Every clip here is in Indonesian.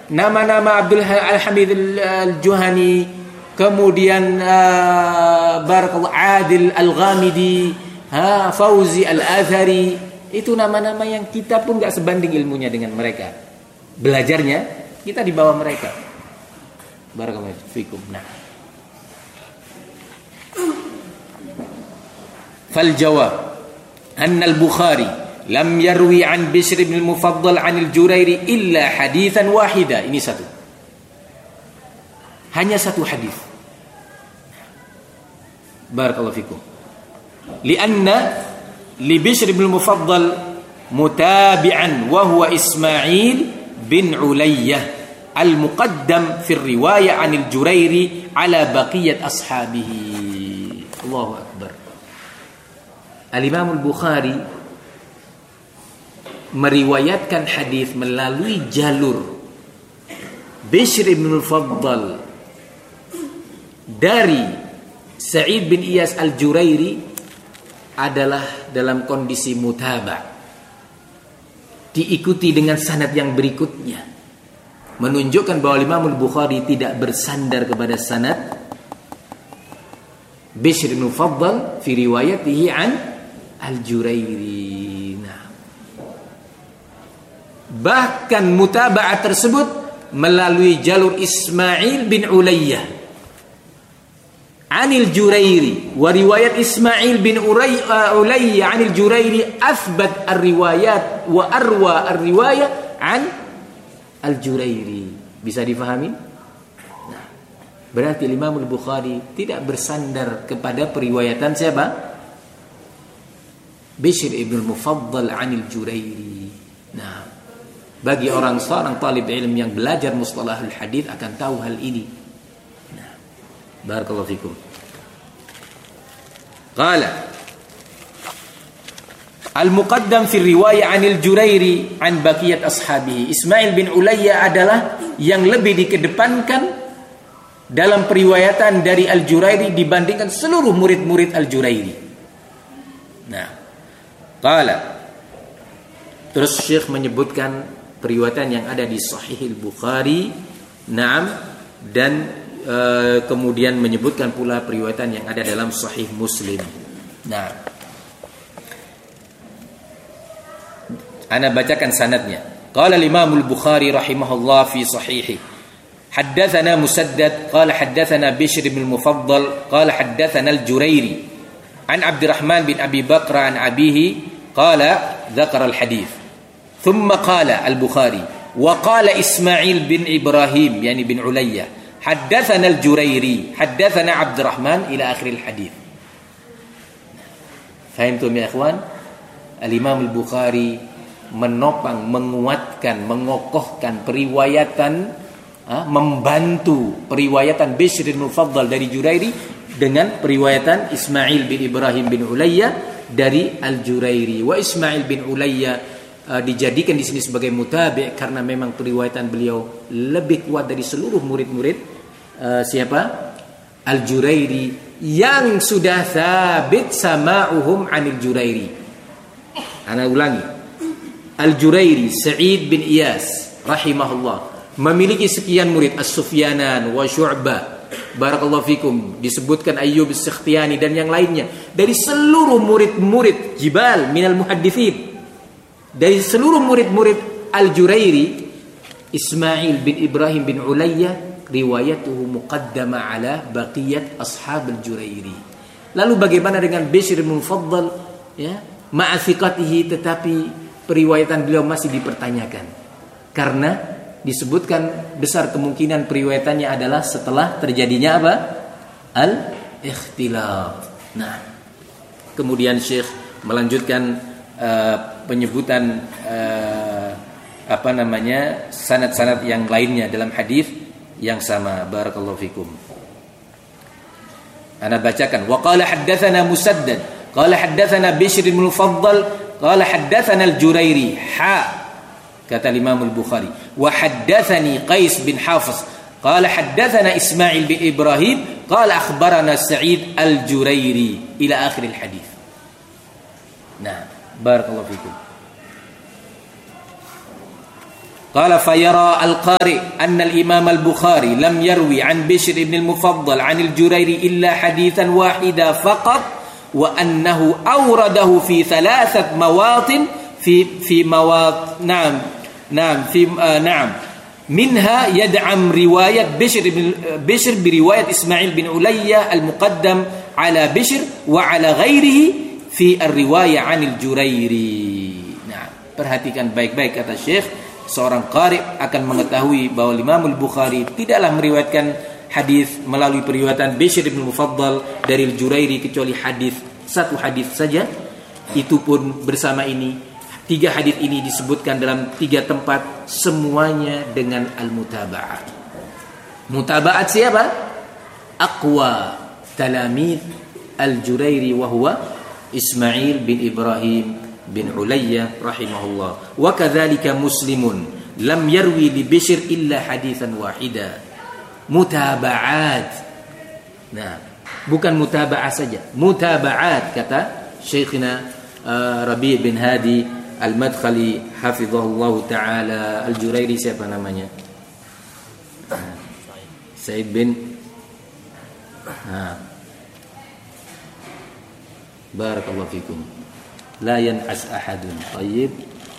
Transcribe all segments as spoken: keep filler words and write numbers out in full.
nama-nama Abdul Al-Hamid Al-Juhani, kemudian uh, Barakallahu Adil Al-Ghamidi, ha, Fauzi Al-Athari, itu nama-nama yang kita pun gak sebanding ilmunya dengan mereka. Belajarnya kita di bawah mereka. Barakallahu fikum. Nah, fal jawab anna al-Bukhari lam yarwi an Bishr bin al-Mufaddal an al-Jurairi illa haditsan wahida. Ini satu. Hanya satu hadis. Barakallahu fikum. Lianna li Bishr bin al-Mufaddal mutabi'an wa huwa Ismail bin Ulayyah al-muqaddam fi riwayah an al-Jurairi ala baqiyat ashabihi. Allahu akbar. Al-Imam al-Bukhari meriwayatkan hadis melalui jalur Bishr bin al-Mufaddal dari Sa'id bin Iyas al-Jurairi adalah dalam kondisi mutaba', diikuti dengan sanad yang berikutnya, menunjukkan bahwa Imam al-Bukhari tidak bersandar kepada sanad Bishr bin al-Mufaddal fi riwayatihi an al-Jurairi. Nah, bahkan mutaba'ah tersebut melalui jalur Ismail bin Ulayyah anil Jurairi, wa riwayat Ismail bin Ulayyah anil Jurairi athbat ar-riwayat wa arwa ar-riwayah an al-Jurairi. Bisa difahami? Nah, berarti Imam al-Bukhari tidak bersandar kepada periwayatan siapa? Bishr ibn al-Mufaddal anil Jurairi. Nah, bagi orang seorang talib ilm yang belajar mustalahul hadis akan tahu hal ini. Nah, barakallahu fikum. Qala al-muqaddam fi riwayah anil Jurairi an baqiyat ashabihi. Ismail bin Ulayyah adalah yang lebih dikedepankan dalam periwayatan dari al-Jurairi dibandingkan seluruh murid-murid al-Jurairi. Nah, qala, terus Syekh menyebutkan periwayatan yang ada di Sahih al-Bukhari, naam, dan e, kemudian menyebutkan pula periwayatan yang ada dalam Sahih Muslim. Nah, ana bacakan sanadnya. Qala al-Imam al-Bukhari rahimahullah fi sahihi, haddatsana Musaddad qala haddatsana Bishr bin al-Mufaddal qala haddatsana al-Jurairi an Abdurrahman bin Abi Bakr an abihi qala dzakara al-hadits. Thumma qala al-Bukhari wa qala Ismail bin Ibrahim yani bin Ulayyah haddatsana al-Jurairi haddatsana Abdurrahman ila akhir al-hadits. Fahimtum ya ikhwan? Al-Imam al-Bukhari menopang, menguatkan, mengokohkan periwayatan, ha, membantu periwayatan Bishr bin Mufaddal dari Jurairi dengan periwayatan Ismail bin Ibrahim bin Ulayyah dari al-Jurairi. Wa Ismail bin Ulayyah uh, dijadikan di sini sebagai mutabi' karena memang periwayatan beliau lebih kuat dari seluruh murid-murid uh, siapa? Al-Jurairi yang sudah thabit sama'uhum 'anil Jurairi. Ana ulangi. Al-Jurairi Sa'id bin Iyas rahimahullah memiliki sekian murid, As-Sufyanan wa Syu'bah, barakallahu fikum, disebutkan Ayyub As-Sikhtiyani dan yang lainnya dari seluruh murid-murid jibal minal muhadditsin, dari seluruh murid-murid Al-Jurairi. Ismail bin Ibrahim bin Ulayyah riwayatuhu muqaddama ala baqiyat ashab Al-Jurairi. Lalu bagaimana dengan Bishr bin Mufaddal, ya, ma'a thiqatihi, tetapi periwayatan beliau masih dipertanyakan karena disebutkan besar kemungkinan periwayatannya adalah setelah terjadinya apa? Al-ikhtilaf. Nah, kemudian Syekh melanjutkan uh, penyebutan uh, apa namanya sanad-sanad yang lainnya dalam hadis yang sama. Barakallahu fikum. Ana bacakan. Wa qala haddatsana Musaddad qala haddatsana Bishr bin Mufaddal qala haddatsana al-Jurairi ha, kata Imam al-Bukhari, wa haddatsani Qais bin Hafiz qala haddatsana Ismail bin Ibrahim qala akhbarana Sa'id al-Jurairi ila akhir al-hadits. Nah, barakallahu fikum. Qala fayara al-qari anna al-imam al-Bukhari lam yarwi an Bishr ibn al-Mufaddal an al-Jurairi illa hadithan wahida faqat wa annahu awradahu fi thalathat mawatin fi fi mawat na'am na'am fi uh, na'am minha yad'am riwayat Bishr ibn Bishr bi riwayat Ismail bin Ulayya al-muqaddam ala Bishr wa ala ghairihi fi ar-riwayah 'an al-Jurairi. Nah, perhatikan baik-baik kata Syekh, seorang qari akan mengetahui bahwa Imam al-Bukhari tidaklah meriwayatkan hadis melalui periwayatan Bishr bin Mufaddal dari al-Jurairi kecuali hadis satu hadis saja. Itu pun bersama ini tiga hadis ini disebutkan dalam tiga tempat, semuanya dengan al-mutaba'at. Mutaba'at siapa? Aqwa talamid al-Jurairi wa huwa Ismail bin Ibrahim bin Ulayya rahimahullah. Wa kadzalika Muslimun lam yarwi li Bishr illa haditsan wahida. Mutaba'at. Nah, bukan mutaba'ah saja, mutaba'at kata Syekhina uh, Rabi' bin Hadi Al-Madkhali hafizahullah taala. Al-Jurairi siapa namanya? Said bin ha. Barakallahu fikum. La yan'as ahadun. Tayyib.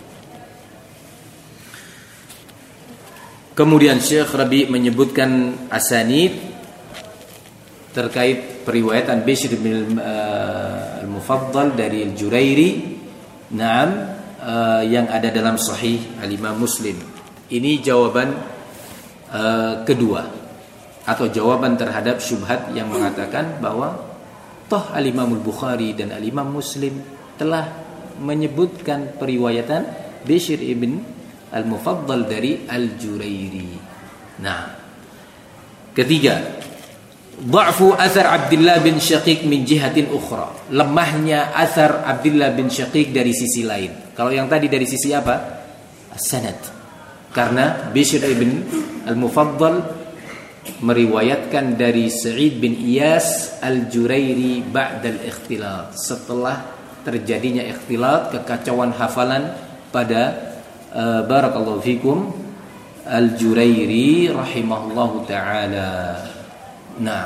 Kemudian Syekh Rabi menyebutkan asanid terkait periwayatan Bishr bin uh, al-Mufaddal dari al-Jurairi, naam, uh, yang ada dalam Sahih al-Imam Muslim. Ini jawaban uh, kedua atau jawaban terhadap syubhat yang mengatakan bahwa toh al-Imam al-Bukhari dan al-Imam Muslim telah menyebutkan periwayatan Bishr ibn al-Mufaddal dari al-Jurairi. Nah, ketiga, dha'fu athar Abdullah bin Syaqiq min jihatin ukhra. Lemahnya athar Abdullah bin Syaqiq dari sisi lain. Kalau yang tadi dari sisi apa? As-sanad. Karena Bishr ibn al-Mufaddal meriwayatkan dari Sa'id bin Iyas al-Jurairi ba'dal ikhtilat, setelah terjadinya ikhtilat, kekacauan hafalan pada uh, barakallahu fikum al-Jurairi rahimahullahu ta'ala. Nah,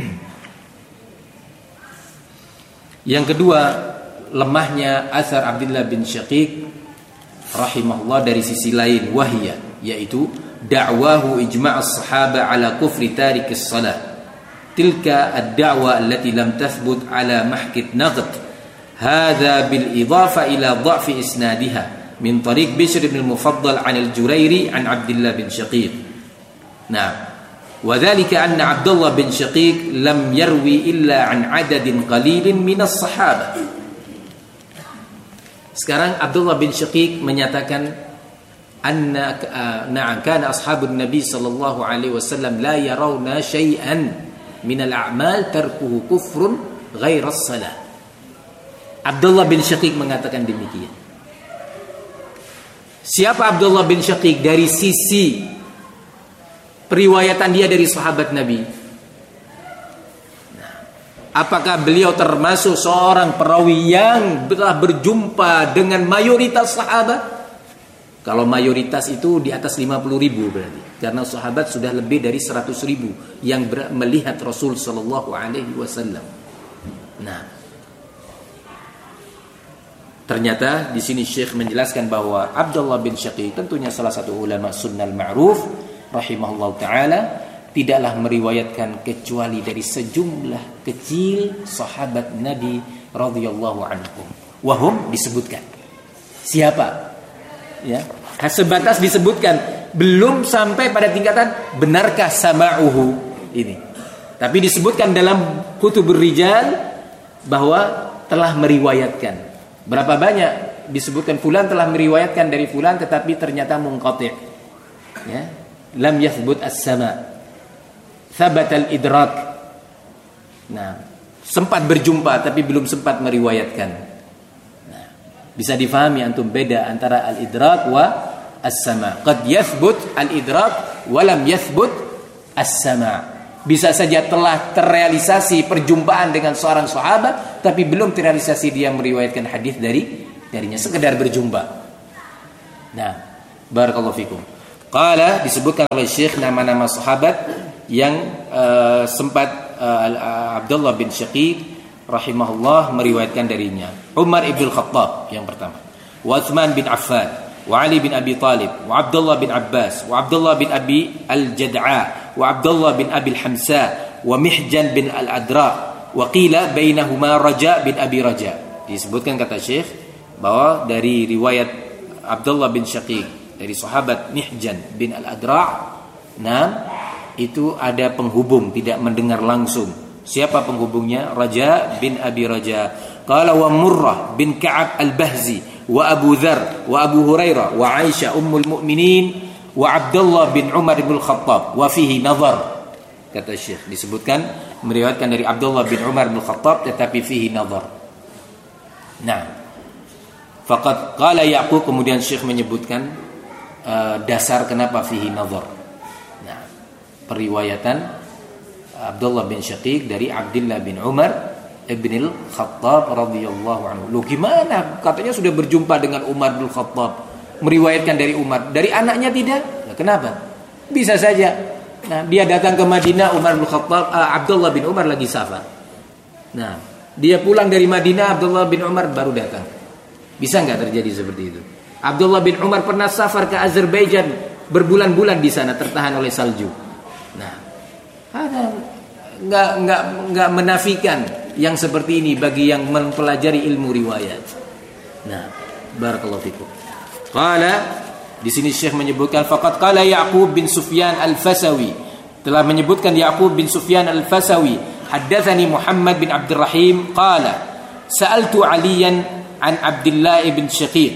yang kedua, lemahnya asar Abdullah bin Syaqiq rahimahullah dari sisi lain, wahiyah, yaitu da'wahu ijma' as-sahaba ala kufri tarik as-salah. Tilka ad-da'wa allati lam tathbut ala mahkit naqd. Hadha bil idafa ila dha'fi isnadiha min tariq Bishr bin al-Mufaddal 'an al-Jurairi 'an Abdullah bin Syaqiq. Nah, وذلك أن عبد الله بن شقيق لم يروي إلا عن عدد قليل من الصحابة. Sekarang Abdullah bin Syaqiq menyatakan anna na'am kana ashabun nabi sallallahu alaihi wasallam la yarawna syai'an min al-a'mal tarkuhu kufrun ghaira as-salah. Abdullah bin Syaqiq mengatakan demikian. Siapa Abdullah bin Syaqiq dari sisi periwayatan dia dari sahabat Nabi? Nah, apakah beliau termasuk seorang perawi yang telah berjumpa dengan mayoritas sahabat? Kalau mayoritas itu di atas lima puluh ribu berarti, karena sahabat sudah lebih dari seratus ribu yang ber- melihat Rasul sallallahu alaihi wasallam. Nah, ternyata di sini Syekh menjelaskan bahwa Abdullah bin Syaqiq tentunya salah satu ulama sunnah ma'ruf rahimahullah ta'ala tidaklah meriwayatkan kecuali dari sejumlah kecil sahabat Nabi radhiyallahu anhum. Wahum disebutkan. Siapa? Ya, sebatas disebutkan, belum sampai pada tingkatan benarkah sama'uhu ini. Tapi disebutkan dalam kutubur rijal bahwa telah meriwayatkan. Berapa banyak disebutkan fulan telah meriwayatkan dari fulan tetapi ternyata munqati'. Ya. Lam yathbut as-sama', thabat al-idrak. Nah, sempat berjumpa tapi belum sempat meriwayatkan. Nah, bisa difahami antum beda antara al-idrak wa as-sama'. Qad yathbut al-idrak wa lam yathbut as-sama'. Bisa saja telah terrealisasi perjumpaan dengan seorang sahabat tapi belum terrealisasi dia meriwayatkan hadis dari darinya, sekedar berjumpa. Nah, Barakallahu fikum. Qala, disebutkan oleh Syekh nama-nama sahabat yang uh, sempat uh, Abdullah bin Syaqiq rahimahullah meriwayatkan darinya. Umar ibn Khattab yang pertama, wa Utsman bin Affan, wa Ali bin Abi Talib, wa Abdullah bin Abbas, wa Abdullah bin Abi Al-Jad'a, wa Abdullah bin Abi Al-Hamsa, wa Mihjan bin Al-Adra, wa qila bainahuma Raja bin Abi Raja. Disebutkan kata Syekh bahwa dari riwayat Abdullah bin Syaqiq dari sahabat Mihjan bin Al-Adra, nah itu ada penghubung, tidak mendengar langsung. Siapa penghubungnya? Raja bin Abi Raja. Qala wa Murrah bin Ka'ab Al-Bahzi, wa Abu Dzar, wa Abu Hurairah, wa Aisyah ummul mukminin, wa Abdullah bin Umar bin Khattab, wa fihi nazar. Kata Syekh, disebutkan meriwayatkan dari Abdullah bin Umar bin Khattab tetapi fihi nazar. Nah, faqad qala Ya'qub, kemudian Syekh menyebutkan uh, dasar kenapa fihi nazar. Nah, periwayatan Abdullah bin Syaqiq dari Abdullah bin Umar ibn al-Khattab radhiyallahu anhu. Loh gimana? Katanya sudah berjumpa dengan Umar bin Khattab, meriwayatkan dari Umar, dari anaknya tidak? Nah, kenapa? Bisa saja. Nah, dia datang ke Madinah, Umar bin Khattab, uh, Abdullah bin Umar lagi safar. Nah, dia pulang dari Madinah, Abdullah bin Umar baru datang. Bisa nggak terjadi seperti itu? Abdullah bin Umar pernah safar ke Azerbaijan, berbulan-bulan di sana tertahan oleh salju. Nah, ada nggak nggak nggak menafikan yang seperti ini bagi yang mempelajari ilmu riwayat. Nah, barakallahu fikum. Qala, di sini Syekh menyebutkan faqad qala Ya'qub bin Sufyan Al-Fasawi, telah menyebutkan Ya'qub bin Sufyan Al-Fasawi, haddatsani Muhammad bin Abdurrahim qala sa'altu Aliyan an Abdullah bin Syaqiq.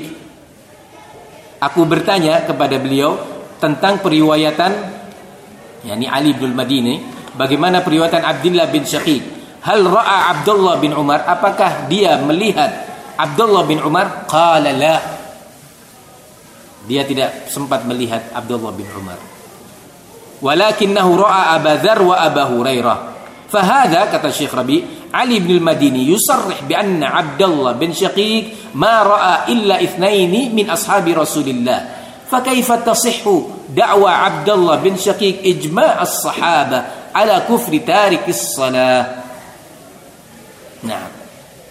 Aku bertanya kepada beliau tentang periwayatan yakni Ali bin Madini, bagaimana periwayatan Abdullah bin Syaqiq. Hal ra'a Abdullah bin Umar, apakah dia melihat Abdullah bin Umar? Qala la. Dia tidak sempat melihat Abdullah bin Umar. Walakinnahu ra'a Abu Dzar wa Abu Hurairah. Fahadha, kata Syekh Rabi, Ali bin Madini yusarrih bi anna Abdullah bin Syaqiq ma ra'a illa ithnaini min ashabi Rasulillah. فكيف تصح دعوى عبد الله بن شقيق إجماع الصحابة على كفر تارك الصلاة؟ نعم.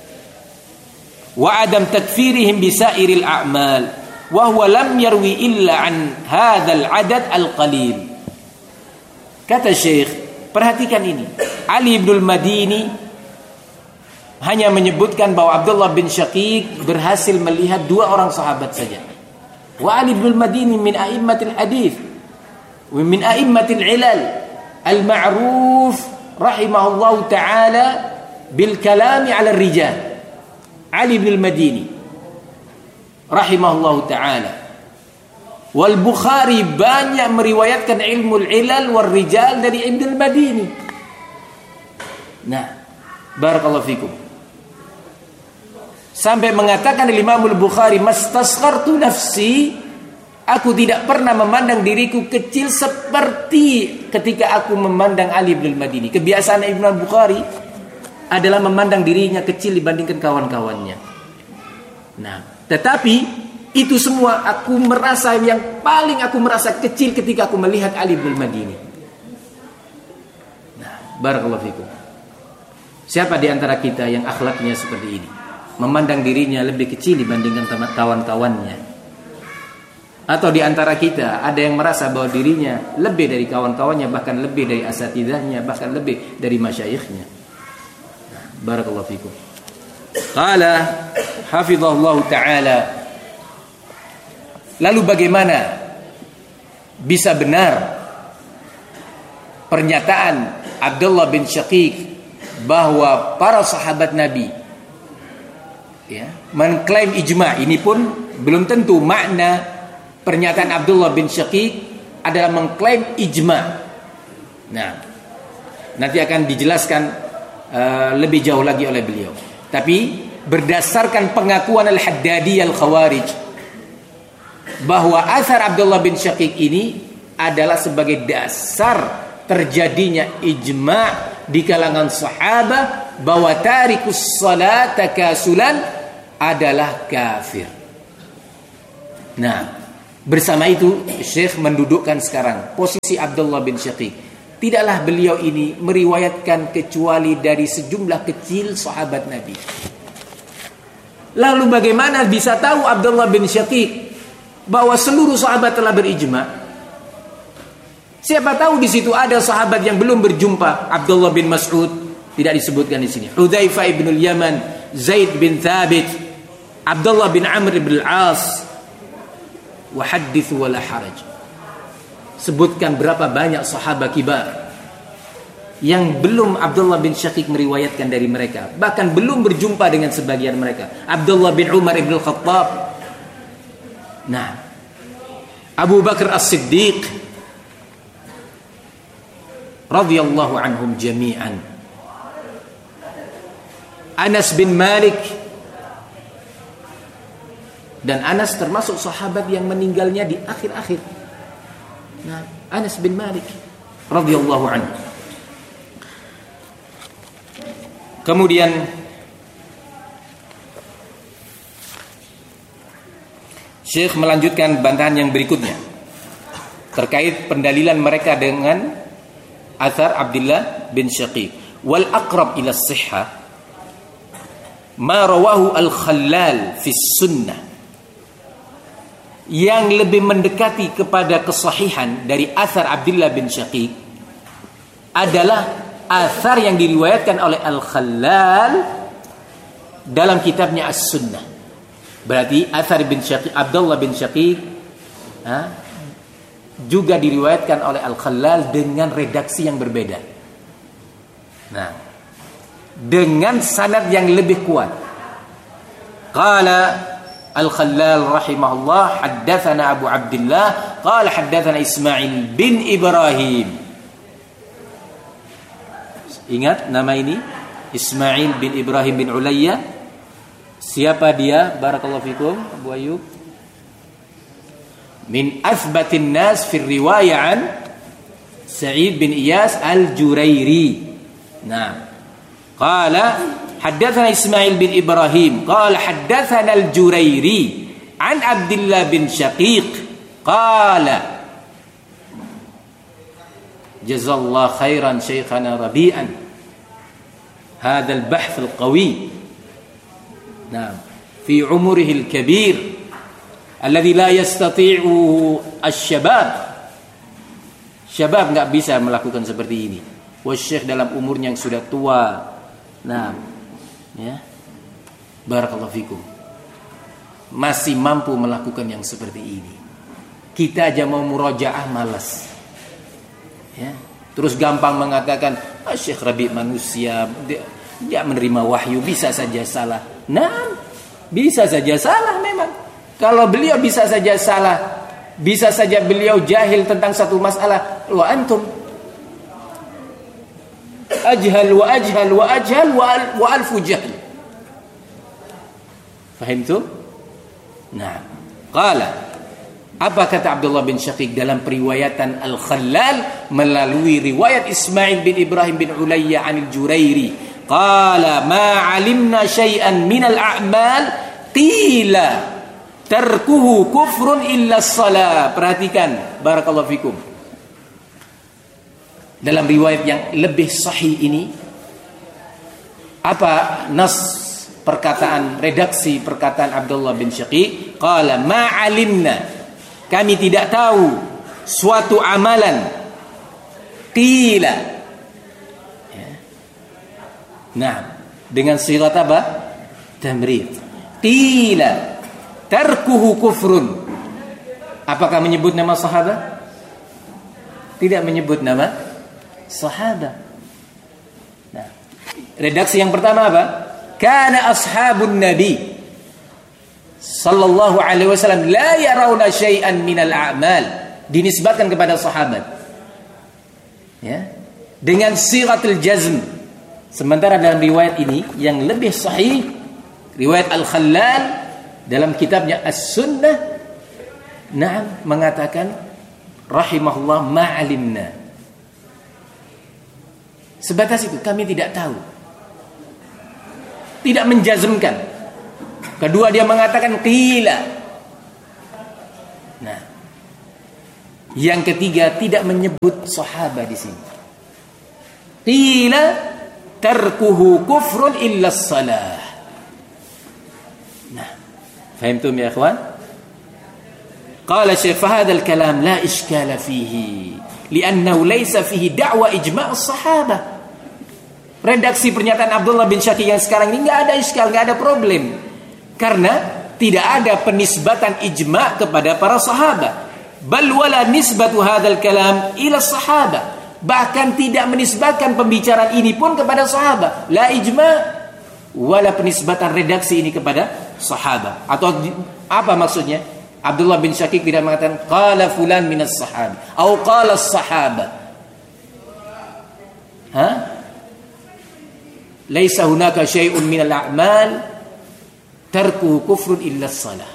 وعدم تكفيرهم بسائر الأعمال وهو لم يروي إلا عن هذا العدد القليل. Kata Syekh, perhatikan ini. Ali bin Madini hanya menyebutkan bahwa Abdullah bin Syaqiq berhasil melihat dua orang sahabat saja. Wa Ali bin Madini min a'immatil hadits wa min a'immatil ilal al-ma'ruf rahimahullahu ta'ala bil kalami 'ala ar-rijal. Ali bin Madini rahimahullahu ta'ala. Wal Bukhari banyak meriwayatkan ilmu al-ilal wal rijal dari Ibnu Madini. Nah, barakallahu fikum. Sampai mengatakan Imam Al-Bukhari, mastasghartu nafsi, aku tidak pernah memandang diriku kecil seperti ketika aku memandang Ali bin Madini. Kebiasaan Ibnu Al-Bukhari adalah memandang dirinya kecil dibandingkan kawan-kawannya. Nah, tetapi itu semua aku merasa, yang paling aku merasa kecil ketika aku melihat Ali bin Madini. Nah, barakallahu fikum. Siapa di antara kita yang akhlaknya seperti ini? Memandang dirinya lebih kecil dibandingkan kawan-kawannya. Atau di antara kita ada yang merasa bahwa dirinya lebih dari kawan-kawannya, bahkan lebih dari asatidahnya, bahkan lebih dari masyayikhnya. Nah, barakallahu fikum. Qala hafizahullah ta'ala. Lalu bagaimana bisa benar pernyataan Abdullah bin Syaqiq bahwa para sahabat Nabi ya, mengklaim ijma'? Ini pun belum tentu makna pernyataan Abdullah bin Syaqiq adalah mengklaim ijma'. Nah, nanti akan dijelaskan uh, lebih jauh lagi oleh beliau. Tapi berdasarkan pengakuan Al-Haddadi Al-Khawarij bahwa asar Abdullah bin Syaqiq ini adalah sebagai dasar terjadinya ijma' di kalangan sahabat bahwa tarikus salat takasulan adalah kafir. Nah, Bersama itu Syekh mendudukkan sekarang posisi Abdullah bin Syaqiq. Tidaklah beliau ini meriwayatkan kecuali dari sejumlah kecil sahabat Nabi. Lalu bagaimana bisa tahu Abdullah bin Syaqiq bahwa seluruh sahabat telah berijma? Siapa tahu di situ ada sahabat yang belum berjumpa. Abdullah bin Mas'ud tidak disebutkan di sini. Hudzaifah ibn al-Yaman, Zaid bin Thabit, Abdullah bin Amr bin al-As. Wa hadits wala haraj. Sebutkan berapa banyak sahabat kibar yang belum Abdullah bin Syaqiq meriwayatkan dari mereka, bahkan belum berjumpa dengan sebagian mereka. Abdullah bin Umar ibn al-Khattab, nah, Abu Bakar As-Siddiq radhiyallahu anhum jami'an, Anas bin Malik. Dan Anas termasuk sahabat yang meninggalnya di akhir-akhir. Nah, Anas bin Malik radhiyallahu anhu. Kemudian Syekh melanjutkan bantahan yang berikutnya terkait pendalilan mereka dengan athar Abdullah bin Syaqiq. Wal aqrab ila as-sihhah ma rawahu al-Khallal fi sunnah. Yang lebih mendekati kepada kesahihan dari athar Abdullah bin Syaqiq adalah athar yang diriwayatkan oleh Al-Khallal dalam kitabnya As-Sunnah. Berarti athar bin Syaqiq, Abdullah bin Syaqiq ha, juga diriwayatkan oleh Al-Khallal dengan redaksi yang berbeda. Nah, dengan sanad yang lebih kuat. Qala Al-Khallal rahimahullah haddatsana Abu Abdullah qala haddatsana Ismail bin Ibrahim. Ingat nama ini, Ismail bin Ibrahim bin Ulayya. Siapa dia? Barakallahu fikum Abu Ayyub. Min athbatin nas fi riwayah an Sa'id bin Iyas Al-Jurairi. Nah, qala حدثنا إسماعيل بن إبراهيم قال حدثنا الجريري عن عبد الله بن شقيق قال جزا الله خيرا شيخنا ربيعا هذا البحث القوي نعم في عمره الكبير الذي لا يستطيعه الشباب. Syabab nggak bisa melakukan seperti ini. Wasyekh dalam umurnya yang sudah tua. Nah, ya, barakallahu fikum, masih mampu melakukan yang seperti ini. Kita aja mau murojaah malas, ya. Terus gampang mengatakan, ah, Syekh Rabi manusia, dia, dia menerima wahyu, bisa saja salah. Nah, bisa saja salah memang. Kalau beliau bisa saja salah, bisa saja beliau jahil tentang satu masalah. Wa antum ajhal wa ajhal wa ajhal wa alfu jahl. Fahimtum? Nah, qala, apa kata Abdullah bin Syaqiq dalam periwayatan Al-Khallal melalui riwayat Ismail bin Ibrahim bin Ulayya anil Jurairi? Qala ma alimna syai'an minal a'mal qila tarkuhu kufrun illa shalah. Perhatikan, barakallahu fikum. Dalam riwayat yang lebih sahih ini, apa nas perkataan, redaksi perkataan Abdullah bin Syaqiq? Qala ma alimna, kami tidak tahu suatu amalan. Qila, ya. Nah, dengan sigat apa? Tamrid. Qila tarkuhu kufrun. Apakah menyebut nama sahabat? Tidak menyebut nama sahabat. Nah, redaksi yang pertama apa? Kana ashabun nabi sallallahu alaihi wasallam la yarawna syai'an minal a'mal, dinisbatkan kepada sahabat, ya, dengan sighatul jazm. Sementara dalam riwayat ini yang lebih sahih, riwayat Al-Khallal dalam kitabnya As-Sunnah, nah, mengatakan rahimahullah ma'alimna. Sebatas itu, kami tidak tahu. Tidak menjazmkan. Kedua, dia mengatakan qila. Nah, Yang ketiga, tidak menyebut sahabat di sini. Qila tarkuhu kufrun illa salah. Nah, fahimtum ya ikhwan? Qala Syekh fa hadzal kalam la iskala fihi li'annahu laysa fihi da'wa ijma' as-sahabah. Redaksi pernyataan Abdullah bin Syakik yang sekarang ini enggak ada iskal, enggak ada problem. Karena tidak ada penisbatan ijma' kepada para sahabat. Bal wala nisbatu hadzal kalam ila sahabah. Bahkan tidak menisbatkan pembicaraan ini pun kepada sahabat. La ijma' wala penisbatan redaksi ini kepada sahabat. Atau apa maksudnya? Abdullah bin Syakik tidak mengatakan qala fulan minas sahabat atau qala as-sahabat. Ha? Laisa hunaka syai'un minal a'mal tarkuhu kufrun illa as-salah.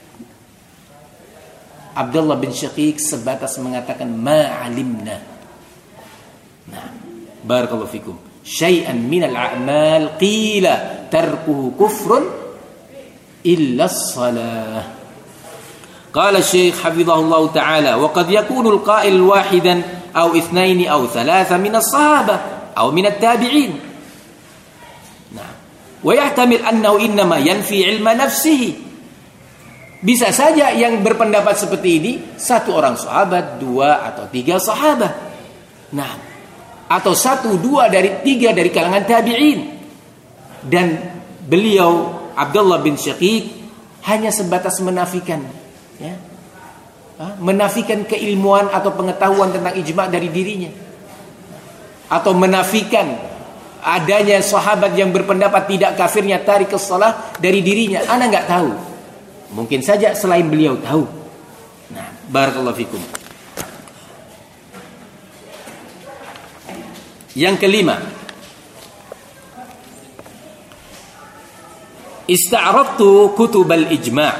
Abdullah bin Syakik sebatas mengatakan ma'alimna. Nah, barakallahu fikum. Syai'an minal a'mal qila tarkuhu kufrun illa as-salah. Qala Syekh hafizahullah ta'ala wa qad yakunu al-qa'il wahidan aw ithnain aw thalatha min as-sahabah aw min at-tabi'in. Nah, wa yahtamil annahu innama yanfi ilma nafsihi. Bisa saja yang berpendapat seperti ini satu orang sahabat, dua atau tiga sahabat. Nah, atau satu, dua dari tiga dari kalangan tabi'in. Dan beliau Abdullah bin Syakik hanya sebatas menafikan, ya, menafikan keilmuan atau pengetahuan tentang ijma' dari dirinya, atau menafikan adanya sahabat yang berpendapat tidak kafirnya tarikus shalah dari dirinya. Ana nggak tahu. Mungkin saja selain beliau tahu. Nah, barakallahu fikum. Yang kelima, ista'radtu kutubal ijma'.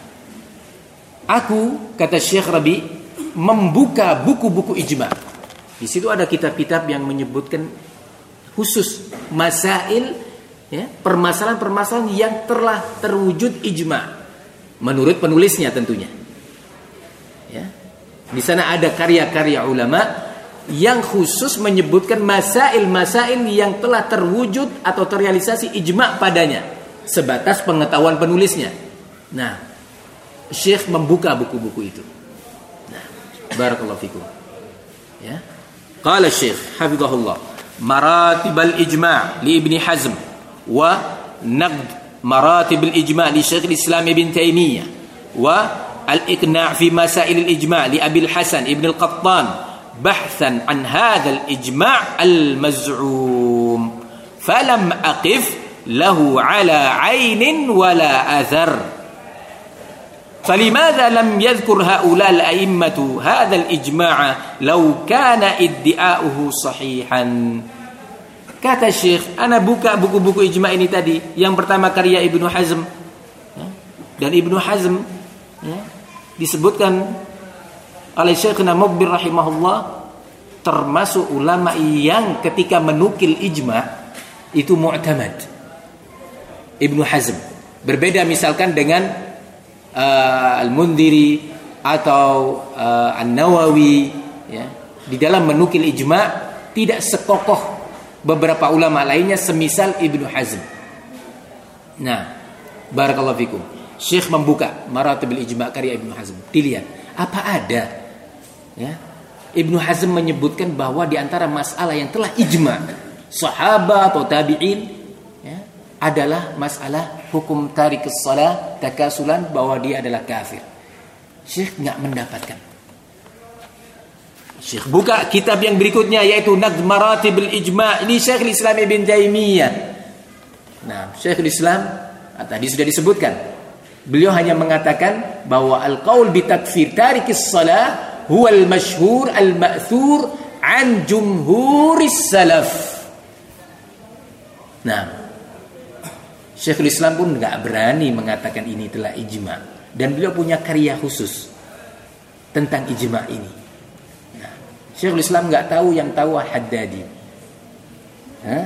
Aku, kata Syekh Rabi, membuka buku-buku ijma'. Di situ ada kitab-kitab yang menyebutkan khusus masail, ya, permasalahan-permasalahan yang telah terwujud ijma' menurut penulisnya tentunya. Ya. Di sana ada karya-karya ulama yang khusus menyebutkan masail-masail yang telah terwujud atau terrealisasi ijma' padanya, sebatas pengetahuan penulisnya. Nah, Syekh membuka buku-buku itu. Nah, barakallahu fikum. Ya. Qala Syekh hafizahullah مراتب الإجماع لابن حزم ونقد مراتب الإجماع لشيخ الإسلام ابن تيمية والإقناع في مسائل الإجماع لأبي الحسن ابن القطان بحثا عن هذا الإجماع المزعوم فلم أقف له على عين ولا أثر فلماذا لم يذكر هؤلاء الأئمة هذا الإجماع لو كان ادعاؤه صحيحا. Kata Syekh, ana buka buku-buku ijma' ini tadi. Yang pertama karya Ibnu Hazm, ya, dan Ibnu Hazm, ya, disebutkan oleh Syekhna Muqbil rahimahullah termasuk ulama yang ketika menukil ijma' itu mu'tamad. Ibnu Hazm berbeda misalkan dengan Uh, Al-Mundhiri atau uh, An-Nawawi, ya, di dalam menukil ijma' tidak sekokoh beberapa ulama lainnya semisal Ibnu Hazm. Nah, barakallahu fikum. Syekh membuka maratibul ijma' karya Ibnu Hazm. Dilihat apa ada, ya, Ibnu Hazm menyebutkan bahwa di antara masalah yang telah ijma' sahabat atau tabi'in, ya, adalah masalah hukum tarikus shalah takasulan, bahwa dia adalah kafir. Syekh enggak mendapatkan. Syekh buka kitab yang berikutnya yaitu Naqd Maratibul Ijma'. Ini Syekhul Islam Ibn Taimiyah. Nah, Syekhul Islam tadi sudah disebutkan. Beliau hanya mengatakan bahwa al-qaul bi takfir tarikis shalah huwa al-masyhur al-ma'thur an jumhuris salaf. Nah, Syekhul Islam pun enggak berani mengatakan ini telah ijma', dan beliau punya karya khusus tentang ijma' ini. Nah, Syekhul Islam enggak tahu yang tahu Haddadi. Hah?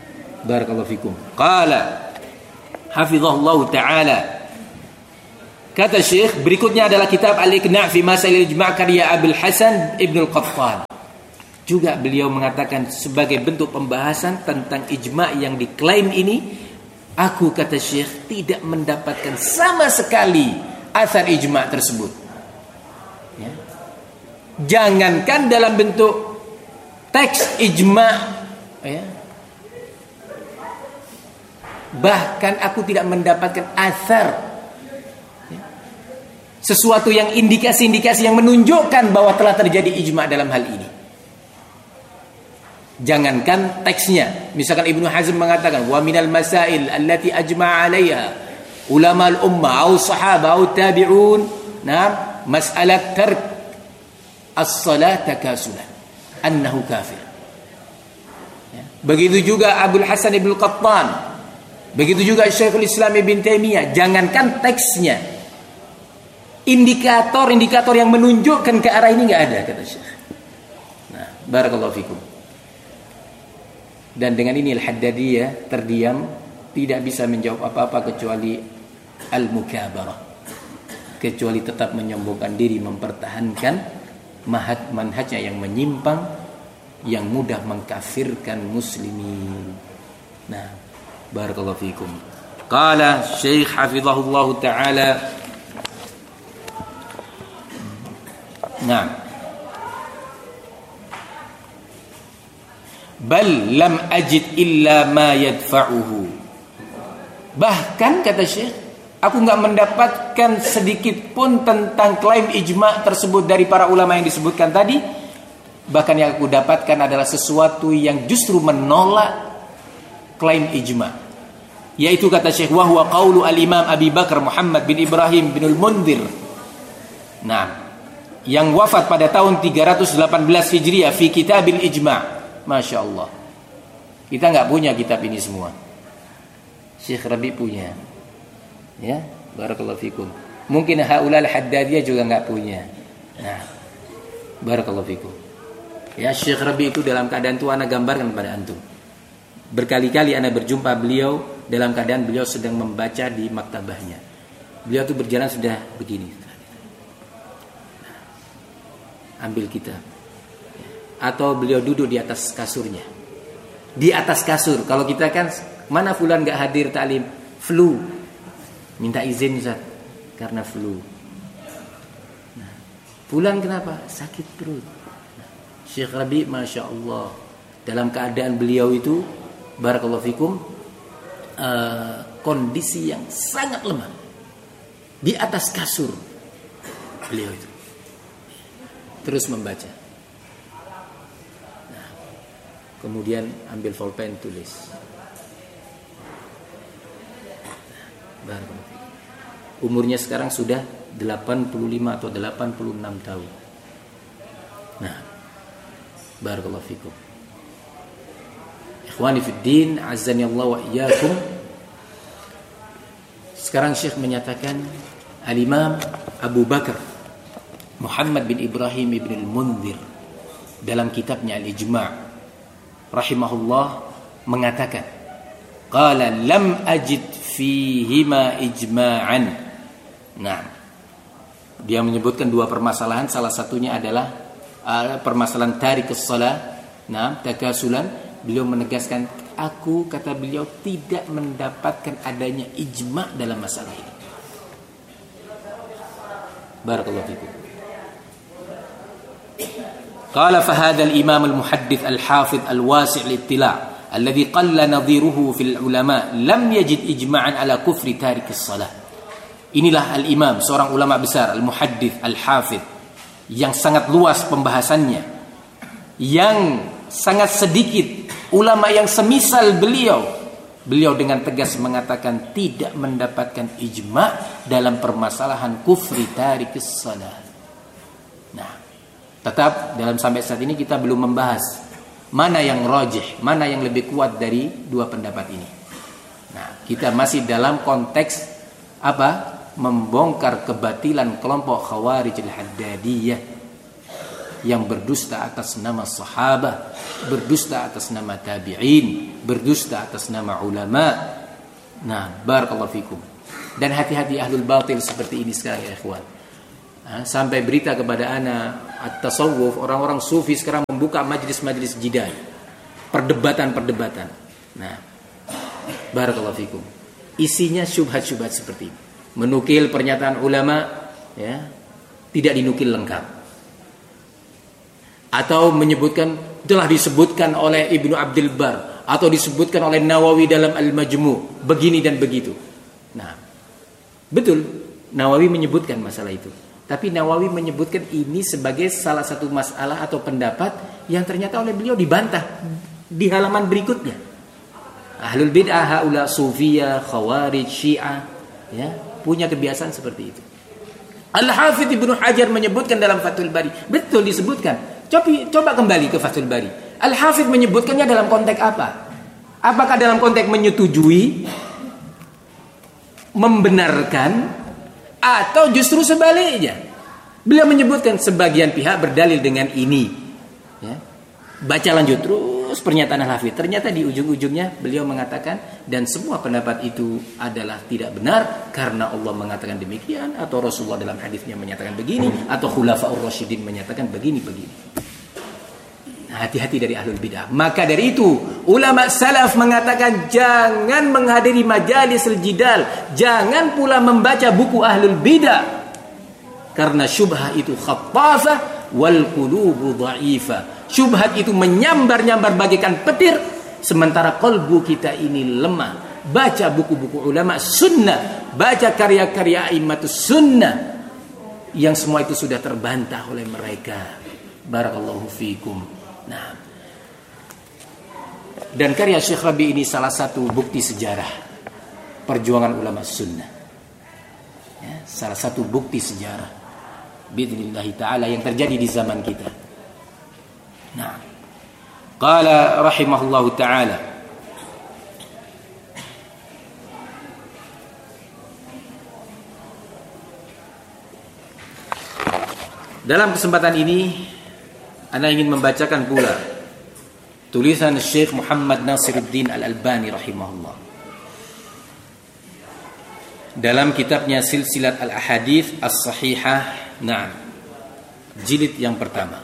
Barakallahu fikum. Qala hafizahullah ta'ala Kata Syekh, berikutnya adalah kitab Al-Iqna' fi Masail Ijma' karya Abul Hasan Ibn Al-Qattan. Juga beliau mengatakan sebagai bentuk pembahasan tentang ijma' yang diklaim ini, aku, kata Syekh, tidak mendapatkan sama sekali asar ijma' tersebut. Ya. Jangankan dalam bentuk teks ijma', ya, bahkan aku tidak mendapatkan asar, sesuatu yang indikasi-indikasi yang menunjukkan bahwa telah terjadi ijma' dalam hal ini. Jangankan teksnya. Misalkan Ibnu Hazm mengatakan wa minal masail allati ajma'a 'alaiha ulama al-ummah au sahaba au tabi'un, nah, mas'alat tark as-salat takasulan annahu kafir. Ya. Begitu juga Abdul Hasan Ibn Qattan, begitu juga Syekhul Islam Ibn Taimiyah. Jangankan teksnya, indikator-indikator yang menunjukkan ke arah ini nggak ada, kata Syekh. Nah, barakallahu fikum. Dan dengan ini Al-Haddadiyah terdiam, tidak bisa menjawab apa-apa kecuali al-mukabarah, kecuali tetap menyombongkan diri, mempertahankan manhajnya yang menyimpang, yang mudah mengkafirkan muslimin. Nah, barakallahu fikum. Qala Syekh hafizahullah taala, nah, bal lam ajid illa ma yadfa'uhu. Bahkan kata Syekh, aku enggak mendapatkan sedikit pun tentang klaim ijma' tersebut dari para ulama yang disebutkan tadi. Bahkan yang aku dapatkan adalah sesuatu yang justru menolak klaim ijma', yaitu kata Syekh, wa huwa qaulu al-Imam Abi Bakar Muhammad bin Ibrahim bin al-Mundhir, nah, yang wafat pada tahun tiga ratus delapan belas Hijriah, fi Kitabil Ijma'. Masya Allah, kita nggak punya kitab ini semua. Syekh Rabi punya, ya, barakallahu fikum. Mungkin haulal Haddadiyah juga nggak punya. Nah, barakallahu fikum. Ya, Syekh Rabi itu dalam keadaan itu ana gambarkan kepada antum. Berkali-kali ana berjumpa beliau dalam keadaan beliau sedang membaca di maktabahnya. Beliau itu berjalan sudah begini, ambil kitab, atau beliau duduk di atas kasurnya. Di atas kasur. Kalau kita kan, mana fulan gak hadir taklim? Flu. Minta izin Ustaz, karena flu. Nah, fulan kenapa? Sakit perut. Nah, Syekh Rabi, Masya Allah, dalam keadaan beliau itu, barakallahu fikum, uh, kondisi yang sangat lemah, di atas kasur beliau itu terus membaca. Kemudian ambil pulpen, tulis. Umurnya sekarang sudah delapan puluh lima atau delapan puluh enam tahun. Nah, barakallahu fikum. Ikhwani fid din, azani Allah wa iyyakum. Sekarang Syekh menyatakan Al-Imam Abu Bakar Muhammad bin Ibrahim ibn al-Mundhir dalam kitabnya Al-Ijma' rahimahullah mengatakan, qala lam ajid fihima ijma'an. Nah, dia menyebutkan dua permasalahan, salah satunya adalah uh, permasalahan tarikus shalah, nah, takasulan. Beliau menegaskan, aku, kata beliau, tidak mendapatkan adanya ijma' dalam masalah ini. Barakallahu fikum. قال فهذا الإمام المحدث الحافظ الواسع الاطلاع الذي قل نظيره في العلماء لم يجد إجماعا على كفر تارك الصلاة. Inilah al-imam, seorang ulama besar, al-muhaddith, al-hafidh, yang sangat luas pembahasannya, yang sangat sedikit ulama yang semisal beliau. Beliau dengan tegas mengatakan tidak mendapatkan ijma' dalam permasalahan kufri tarikis salat. Nah, tetap dalam sampai saat ini kita belum membahas mana yang rajih, mana yang lebih kuat dari dua pendapat ini. Nah, kita masih dalam konteks apa? Membongkar kebatilan kelompok Khawarij al-Haddadiyah yang berdusta atas nama sahabat, berdusta atas nama tabi'in, berdusta atas nama ulama. Nah, barakallahu fikum. Dan hati-hati ahlul batil seperti ini sekarang ya ikhwan. Sampai berita kepada ana at-tasawuf, orang-orang sufi sekarang membuka majlis-majlis jidal, perdebatan-perdebatan. Nah, barakallahu fikum. Isinya syubhat-syubhat seperti ini. Menukil pernyataan ulama ya, tidak dinukil lengkap. Atau menyebutkan telah disebutkan oleh Ibnu Abdul Bar atau disebutkan oleh Nawawi dalam Al-Majmu' begini dan begitu. Nah, betul Nawawi menyebutkan masalah itu. Tapi Nawawi menyebutkan ini sebagai salah satu masalah atau pendapat yang ternyata oleh beliau dibantah di halaman berikutnya. Ahlul bid'ah haula sufiyah, khawarij, syiah ya, punya kebiasaan seperti itu. Al-Hafidz Ibnu Hajar menyebutkan dalam Fathul Bari, betul disebutkan. Coba coba kembali ke Fathul Bari. Al-Hafidz menyebutkannya dalam konteks apa? Apakah dalam konteks menyetujui, membenarkan, atau justru sebaliknya? Beliau menyebutkan sebagian pihak berdalil dengan ini ya. Baca lanjut terus pernyataan Al-Hafidz. Ternyata di ujung-ujungnya beliau mengatakan, dan semua pendapat itu adalah tidak benar karena Allah mengatakan demikian, atau Rasulullah dalam hadisnya menyatakan begini, atau Khulafaur Rasyidin menyatakan begini-begini. Hati-hati dari ahlul bidah. Maka dari itu ulama salaf mengatakan jangan menghadiri majalis al-jidal, jangan pula membaca buku ahlul bidah, karena syubhah itu khattafah wal qulubu dha'ifah. Syubhat itu menyambar-nyambar bagaikan petir, sementara kalbu kita ini lemah. Baca buku-buku ulama sunnah, baca karya-karya a'immatus sunnah, yang semua itu sudah terbantah oleh mereka. Barakallahu fikum. Nah, dan karya Syekh Rabi ini salah satu bukti sejarah perjuangan ulama sunnah ya, salah satu bukti sejarah bi'idznillah ta'ala yang terjadi di zaman kita. Nah, qala rahimahullahu ta'ala, dalam kesempatan ini Ana ingin membacakan pula tulisan Syekh Muhammad Nasiruddin Al-Albani rahimahullah dalam kitabnya Silsilat Al-Ahadits As-Sahihah, nah, jilid yang pertama.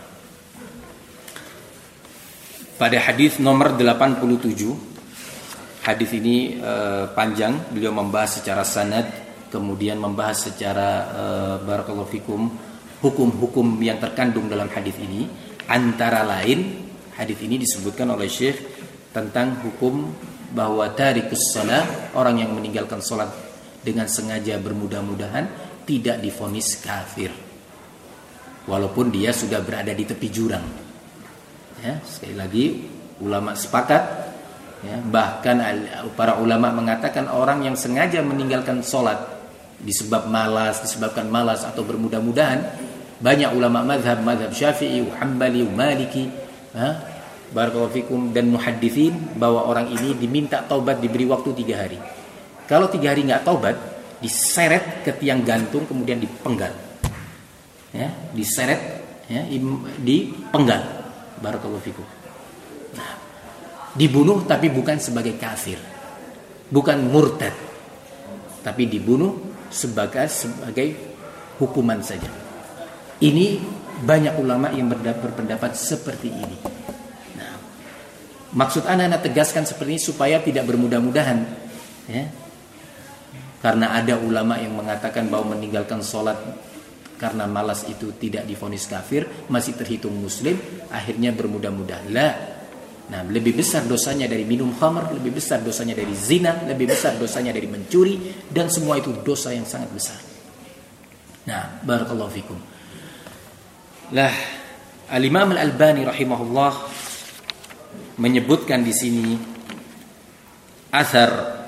Pada hadis nomor delapan puluh tujuh, hadis ini uh, panjang, beliau membahas secara sanad, kemudian membahas secara uh, barakallahu fikum hukum-hukum yang terkandung dalam hadis ini. Antara lain hadis ini disebutkan oleh Syekh tentang hukum bahwa tarikus shalah, orang yang meninggalkan salat dengan sengaja bermudah-mudahan, tidak divonis kafir walaupun dia sudah berada di tepi jurang ya. Sekali lagi ulama sepakat ya, bahkan para ulama mengatakan orang yang sengaja meninggalkan salat disebab malas, disebabkan malas atau bermudah-mudahan, banyak ulama mazhab, mazhab Syafi'i, Hambali, Maliki, ha? Barakallahu fikum, dan muhadditsin, bahwa orang ini diminta taubat, diberi waktu tiga hari. Kalau tiga hari nggak taubat, diseret ke tiang gantung, kemudian dipenggal. Ya, diseret, ya, dipenggal. Barakallahu fikum. Nah, dibunuh tapi bukan sebagai kafir, bukan murtad, tapi dibunuh sebagai sebagai hukuman saja. Ini banyak ulama yang berpendapat seperti ini. Nah, maksud anak-anak tegaskan seperti ini supaya tidak bermudah-mudahan, ya. Karena ada ulama yang mengatakan bahwa meninggalkan sholat karena malas itu tidak divonis kafir, masih terhitung muslim, akhirnya bermudah-mudahan. Lah, nah, lebih besar dosanya dari minum khamr, lebih besar dosanya dari zina, lebih besar dosanya dari mencuri, dan semua itu dosa yang sangat besar. Nah, barakallahu fikum. Lah, Al-Imam Al-Albani rahimahullah menyebutkan di sini asar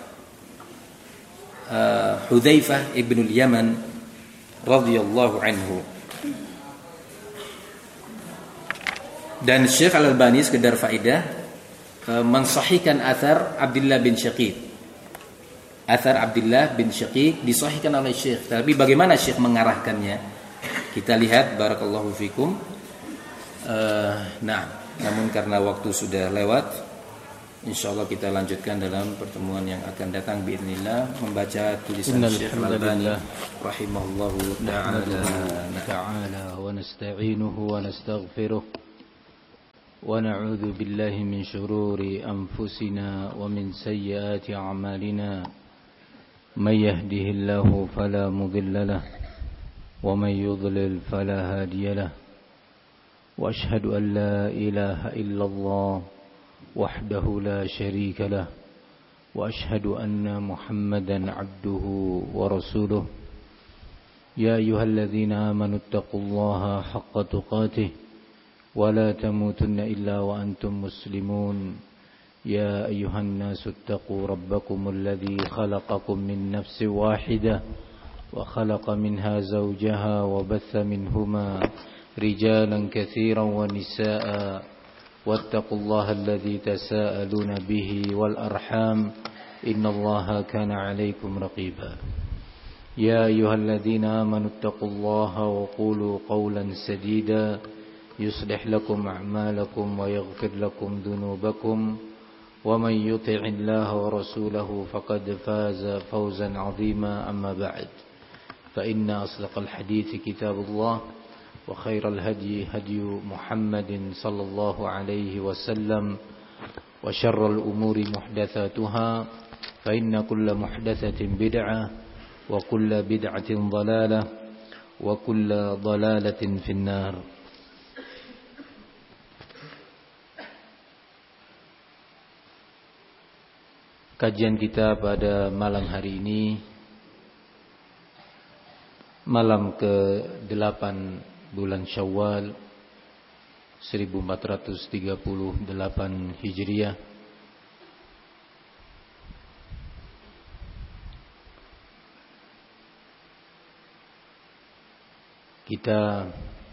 uh, Hudzaifah ibn al-Yaman radhiyallahu anhu. Dan Syekh Al-Albani sekedar faedah uh, mensahihkan asar Abdullah bin Syaqiq. Asar Abdullah bin Syaqiq disahihkan oleh Syekh. Tapi bagaimana Syekh mengarahkannya? Kita lihat, barakallahu fikum. Uh, nah, namun karena waktu sudah lewat, Insyaallah kita lanjutkan dalam pertemuan yang akan datang biidznillah membaca tulisan Syekh Al-Albani rahimahullahu ta'ala ta'ala wa nasta'inuhu wa nastaghfiruh wa na'udzu billahi min shururi anfusina wa min sayyiati a'malina may yahdihillahu fala mudilla lahu wa may yudlil fala hadiya lahu wa ashhadu an la ilaha illallah وحده لا شريك له وأشهد أن محمدا عبده ورسوله يا أيها الذين آمنوا اتقوا الله حق تقاته ولا تموتن إلا وأنتم مسلمون يا أيها الناس اتقوا ربكم الذي خلقكم من نفس واحدة وخلق منها زوجها وبث منهما رجالا كثيرا ونساء واتقوا الله الذي تساءلون به والأرحام إن الله كان عليكم رقيبا يا أيها الذين آمنوا اتقوا الله وقولوا قولا سديدا يصلح لكم أعمالكم ويغفر لكم ذنوبكم ومن يطع الله ورسوله فقد فاز فوزا عظيما أما بعد فإن أصدق الحديث كتاب الله وخير الهدي هدي محمد صلى الله عليه وسلم وشر الأمور محدثاتها فإن كل محدثة بدعة وكل بدعة ضلالة وكل ضلالة في النار. Kajian kita pada malam hari ini, malam ke delapan bulan Syawal seribu empat ratus tiga puluh delapan Hijriah, kita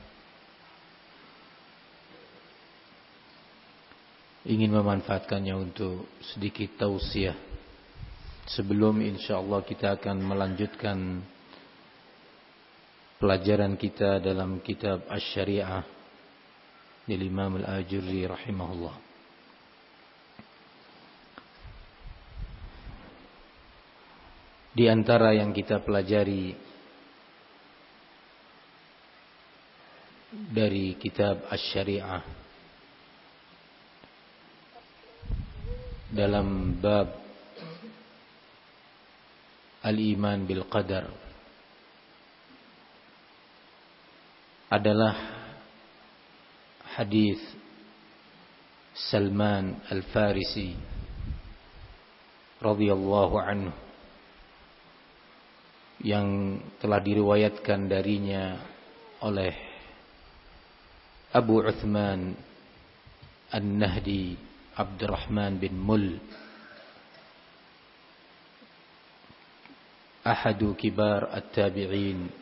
ingin memanfaatkannya untuk sedikit tausiah sebelum insyaallah kita akan melanjutkan pelajaran kita dalam kitab Asy-Syari'ah dari Imam Al-Ajurri rahimahullah. Di antara yang kita pelajari dari kitab Asy-Syari'ah dalam bab Al-Iman bil Qadar adalah hadis Salman Al-Farisi radhiyallahu anhu yang telah diriwayatkan darinya oleh Abu Uthman An-Nahdi Abdurrahman bin Mul, ahadu kibar at-tabi'in,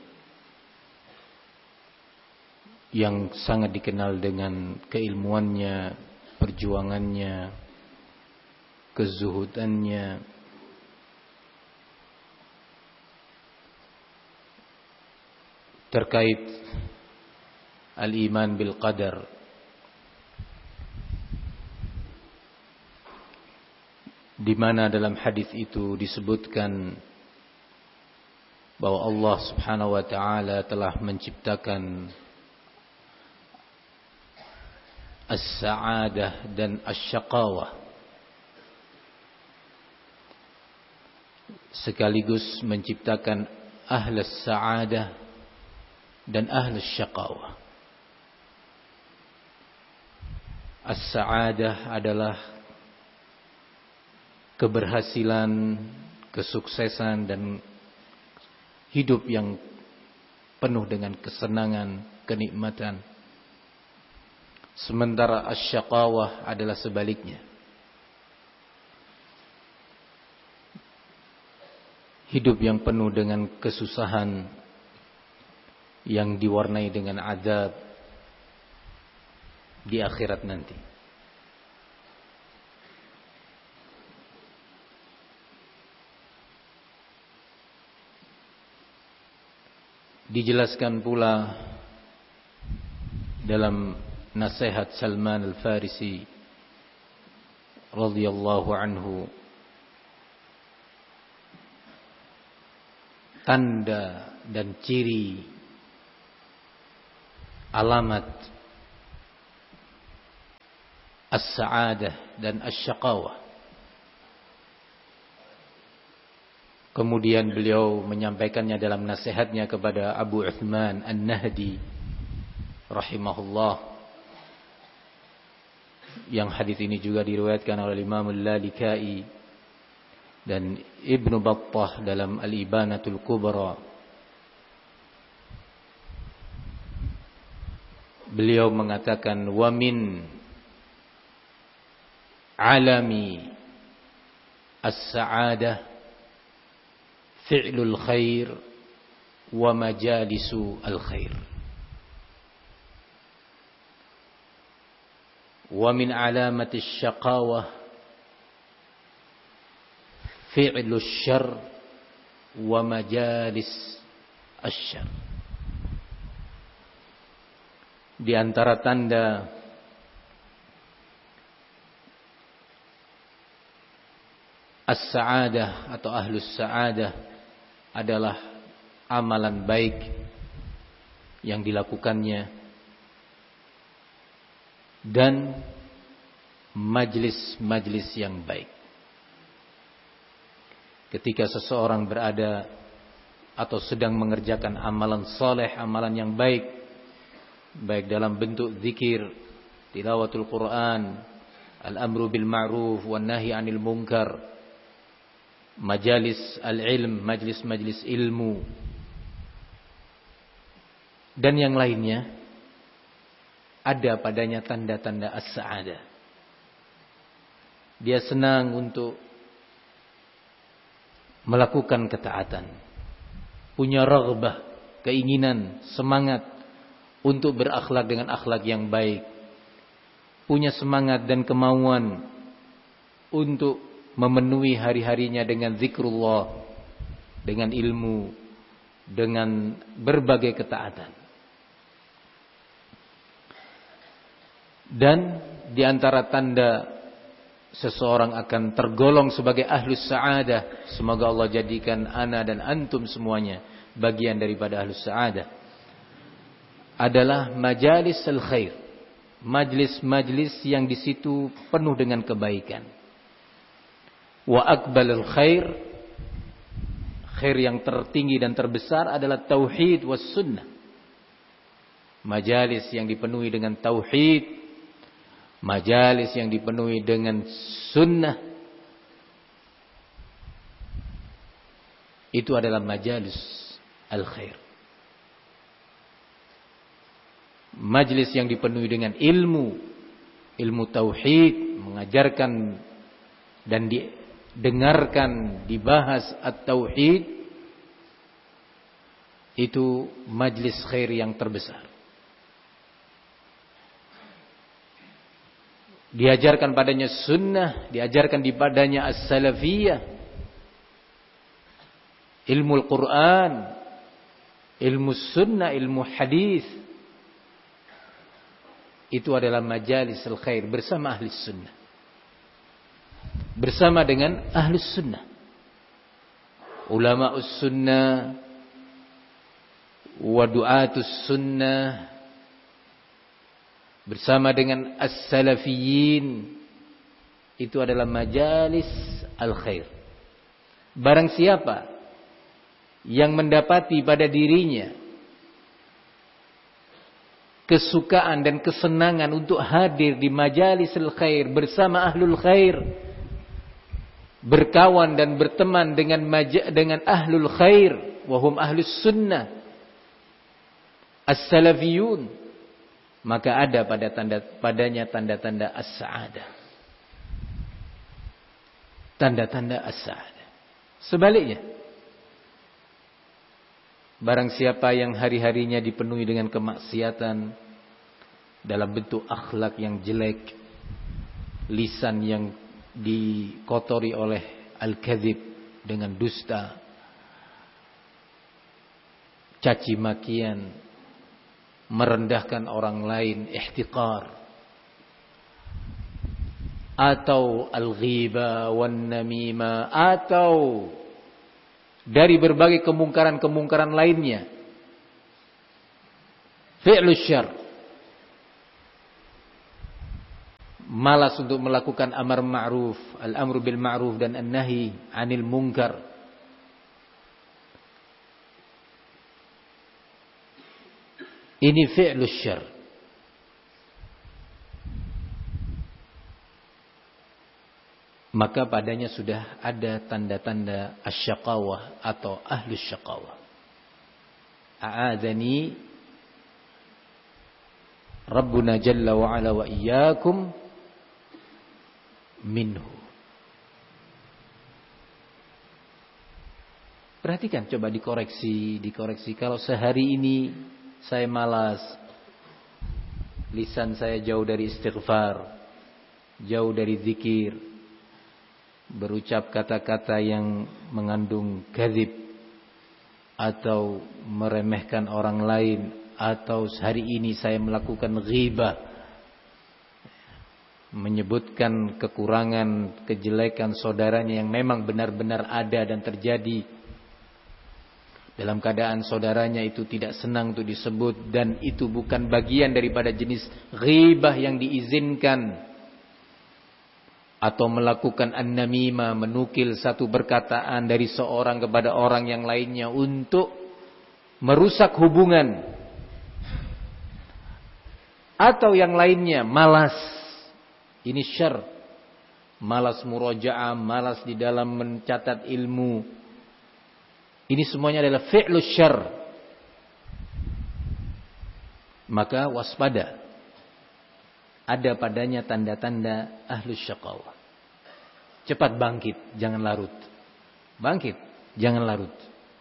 yang sangat dikenal dengan keilmuannya, perjuangannya, kezuhudannya, terkait al-iman bil qadar, di mana dalam hadis itu disebutkan bahwa Allah Subhanahu wa taala telah menciptakan as-sa'adah dan asy-syaqawah, sekaligus menciptakan ahlus sa'adah dan ahlus syaqawah. As-sa'adah adalah keberhasilan, kesuksesan dan hidup yang penuh dengan kesenangan, kenikmatan. Sementara asy-syaqawah adalah sebaliknya. Hidup yang penuh dengan kesusahan, yang diwarnai dengan azab di akhirat nanti. Dijelaskan pula dalam nasihat Salman Al-Farisi radhiyallahu anhu, tanda dan ciri alamat as-sa'adah dan asy-syaqawah. Kemudian beliau menyampaikannya dalam nasihatnya kepada Abu Uthman An-Nahdi rahimahullah, yang hadis ini juga diriwayatkan oleh Imam Al-Lalikai dan Ibnu Battah dalam Al-Ibanatul Kubra. Beliau mengatakan, wa min alami as-sa'adah fi'lul khair wa majalisu al-khair. Wa min alamati asy-syaqawah fi'lu syarr wa majalis asy-syarr. Di antara tanda as-sa'adah atau ahlus sa'adah adalah amalan baik yang dilakukannya dan majlis-majlis yang baik. Ketika seseorang berada atau sedang mengerjakan amalan saleh, amalan yang baik, baik dalam bentuk zikir, tilawatul Quran, al-amru bil ma'ruf wan nahi 'anil munkar, majalis al-ilm, majlis-majlis ilmu, dan yang lainnya, ada padanya tanda-tanda as-sa'adah. Dia senang untuk melakukan ketaatan, punya raghbah, keinginan, semangat untuk berakhlak dengan akhlak yang baik, punya semangat dan kemauan untuk memenuhi hari-harinya dengan zikrullah, dengan ilmu, dengan berbagai ketaatan. Dan di antara tanda seseorang akan tergolong sebagai ahlus sa'adah, semoga Allah jadikan ana dan antum semuanya bagian daripada ahlus sa'adah, adalah majalis al-khair, majlis-majlis yang di situ penuh dengan kebaikan. Wa akbalul khair, khair yang tertinggi dan terbesar adalah tauhid was sunnah. Majalis yang dipenuhi dengan tauhid, majalis yang dipenuhi dengan sunnah, itu adalah majalis al-khair. Majlis yang dipenuhi dengan ilmu, ilmu tauhid, mengajarkan dan didengarkan, dibahas at-tauhid, itu majlis khair yang terbesar. Diajarkan padanya sunnah, diajarkan di padanya as-salafiyah, ilmu Al-Quran, ilmu sunnah, ilmu hadis. Itu adalah majalis al-khair bersama ahli sunnah, bersama dengan ahli sunnah, ulama us-sunnah wa du'atus sunnah, bersama dengan as-salafiyin. Itu adalah majalis al-khair. Barang siapa yang mendapati pada dirinya kesukaan dan kesenangan untuk hadir di majalis al-khair bersama ahlul khair, berkawan dan berteman dengan maja, dengan ahlul khair, wahum ahlus sunnah as-salafiyun, maka ada pada tanda padanya tanda-tanda as-sa'adah, tanda-tanda as-sa'adah. Sebaliknya, barang siapa yang hari-harinya dipenuhi dengan kemaksiatan dalam bentuk akhlak yang jelek, lisan yang dikotori oleh al-kadzib dengan dusta, caci makian, merendahkan orang lain, ihtiqar, atau al-ghibah wan namimah atau dari berbagai kemungkaran-kemungkaran lainnya. Fi'lus syarr, malas untuk melakukan amar ma'ruf, al-amru bil ma'ruf dan an-nahi 'anil munkar. Ini fi'lus syarr. Maka padanya sudah ada tanda-tanda asyaqawah atau ahlus syaqawah. A'adzani Rabbuna jalla wa ala wa iyyakum minhu. Perhatikan, coba dikoreksi, dikoreksi. Kalau sehari ini saya malas, lisan saya jauh dari istighfar, jauh dari zikir, berucap kata-kata yang mengandung kadzib atau meremehkan orang lain, atau hari ini saya melakukan ghibah, menyebutkan kekurangan, kejelekan saudaranya yang memang benar-benar ada dan terjadi, dalam keadaan saudaranya itu tidak senang untuk disebut, dan itu bukan bagian daripada jenis ghibah yang diizinkan. Atau melakukan an-namimah, menukil satu perkataan dari seorang kepada orang yang lainnya untuk merusak hubungan. Atau yang lainnya, malas. Ini syarr. Malas murajaah, malas di dalam mencatat ilmu. Ini semuanya adalah fi'lus syarr. Maka waspada. Ada padanya tanda-tanda ahlus syaqawah. Cepat bangkit, jangan larut. Bangkit, jangan larut.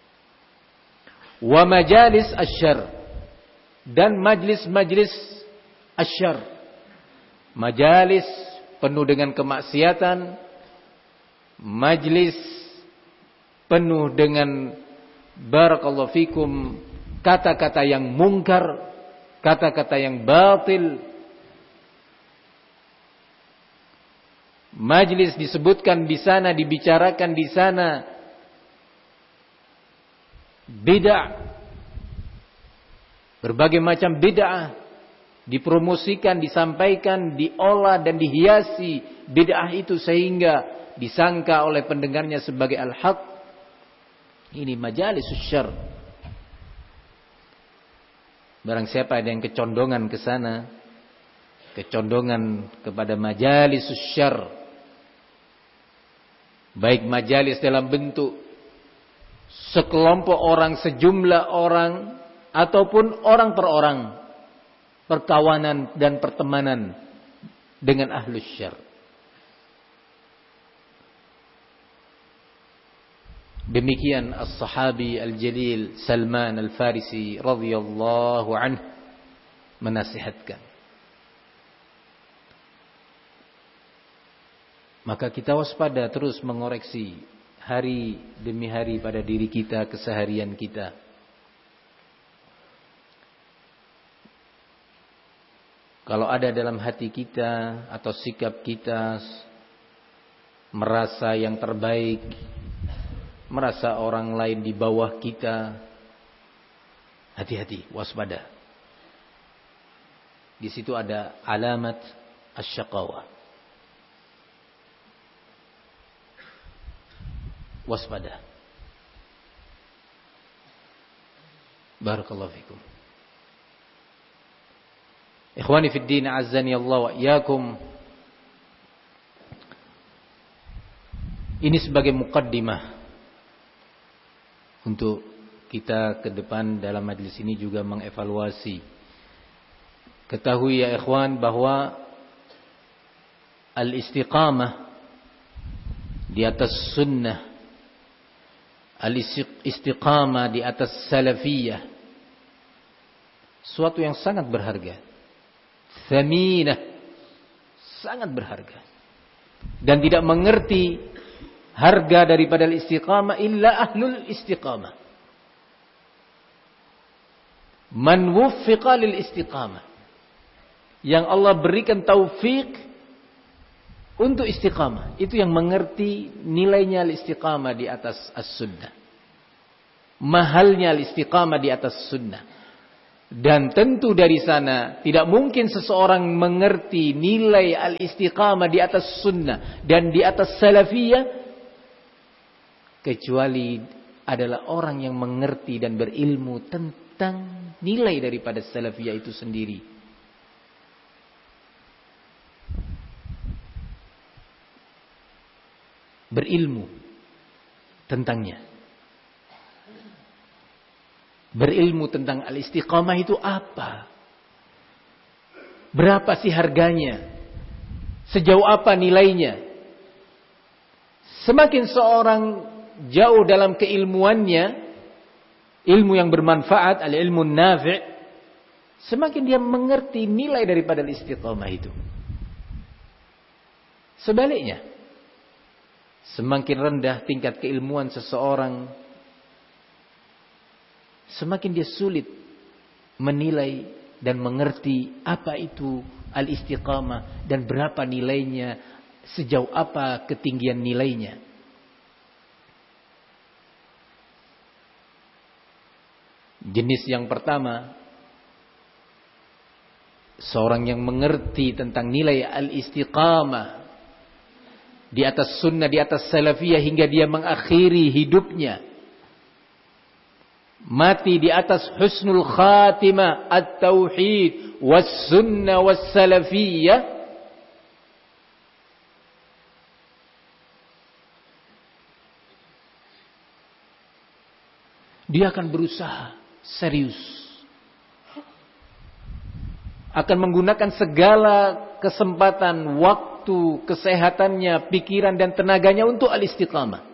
Wa majalis asyarr, dan majlis-majlis asyarr. Majalis penuh dengan kemaksiatan, majlis penuh dengan barakallahu fikum kata-kata yang mungkar, kata-kata yang batil. Majlis disebutkan di sana, dibicarakan di sana bid'ah, berbagai macam bid'ah dipromosikan, disampaikan, diolah dan dihiasi bid'ah itu sehingga disangka oleh pendengarnya sebagai al-haq. Ini majalis syarr. Barang siapa ada yang kecondongan ke sana, kecondongan kepada majalis syarr, baik majalis dalam bentuk sekelompok orang, sejumlah orang, ataupun orang per orang, perkawanan dan pertemanan dengan ahlus syarr. Demikian as-sahabi al-jalil Salman al-Farisi radhiyallahu anhu menasihatkan. Maka kita waspada, terus mengoreksi hari demi hari pada diri kita, keseharian kita. Kalau ada dalam hati kita atau sikap kita merasa yang terbaik, merasa orang lain di bawah kita, hati-hati, waspada. Di situ ada alamat asyaqawah. Waspada. Barakallahu fikum. Ikhwani fid din, azzani Allah wa iyyakum. Ini sebagai muqaddimah untuk kita ke depan dalam majlis ini juga mengevaluasi. Ketahui ya ikhwan bahwa al-istiqamah di atas sunnah, al-istiqamah di atas salafiyah, suatu yang sangat berharga, thaminah, sangat berharga, dan tidak mengerti harga daripada al-istiqamah illa ahlul istiqamah. Man wuffiqa lil istiqamah, yang Allah berikan taufik untuk istiqamah. Itu yang mengerti nilainya al-istiqamah di atas as-sunnah. Mahalnya al-istiqamah di atas sunnah. Dan tentu dari sana tidak mungkin seseorang mengerti nilai al-istiqamah di atas sunnah dan di atas salafiyah kecuali adalah orang yang mengerti dan berilmu tentang nilai daripada salafiyah itu sendiri. Berilmu tentangnya. Berilmu tentang al-istiqamah itu apa? Berapa sih harganya? Sejauh apa nilainya? Semakin seorang jauh dalam keilmuannya, ilmu yang bermanfaat, al-ilmu nafi', semakin dia mengerti nilai daripada al-istiqamah itu. Sebaliknya, semakin rendah tingkat keilmuan seseorang, semakin dia sulit menilai dan mengerti apa itu al-istiqamah dan berapa nilainya, sejauh apa ketinggian nilainya. Jenis yang pertama, seorang yang mengerti tentang nilai al-istiqamah di atas sunnah, di atas salafiyah hingga dia mengakhiri hidupnya mati di atas husnul khatimah, at-tauhid was sunnah was salafiyah, dia akan berusaha serius, akan menggunakan segala kesempatan, waktu, kesehatannya, pikiran dan tenaganya untuk al-istiqamah.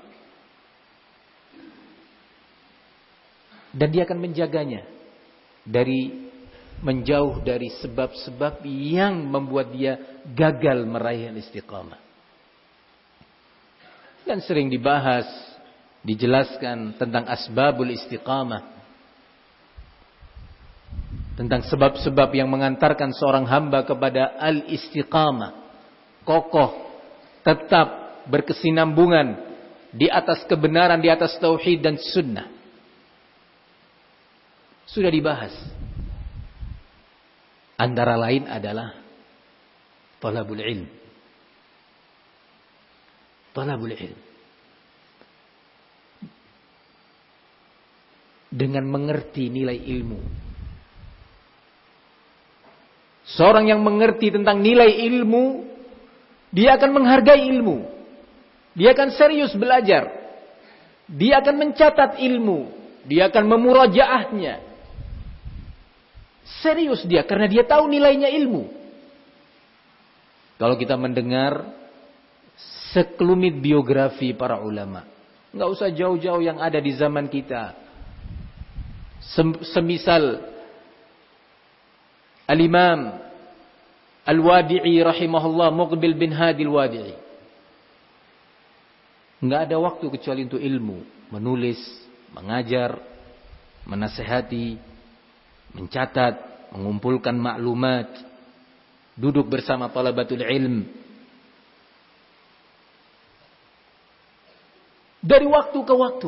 Dan dia akan menjaganya dari menjauh dari sebab-sebab yang membuat dia gagal meraih al-istiqamah. Dan sering dibahas, dijelaskan tentang asbabul istiqamah, tentang sebab-sebab yang mengantarkan seorang hamba kepada al-istiqamah, kokoh, tetap berkesinambungan di atas kebenaran, di atas tauhid dan sunnah. Sudah dibahas. Antara lain adalah talabul ilm. Talabul ilm. Dengan mengerti nilai ilmu. Seorang yang mengerti tentang nilai ilmu, dia akan menghargai ilmu. Dia akan serius belajar. Dia akan mencatat ilmu. Dia akan memurajaahnya. Serius dia karena dia tahu nilainya ilmu. Kalau kita mendengar sekelumit biografi para ulama, nggak usah jauh-jauh yang ada di zaman kita. Semisal Al-Imam Al-Wadi'i rahimahullah, Muqbil bin Hadi Al-Wadi'i. Nggak ada waktu kecuali untuk ilmu, menulis, mengajar, menasehati, mencatat, mengumpulkan maklumat, duduk bersama talabatul ilm. Dari waktu ke waktu.